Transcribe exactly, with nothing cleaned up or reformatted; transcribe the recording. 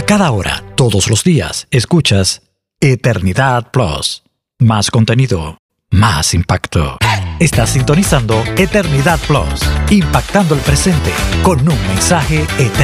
Cada hora, todos los días, escuchas Eternidad Plus. Más contenido, más impacto. Estás sintonizando Eternidad Plus, impactando el presente con un mensaje eterno.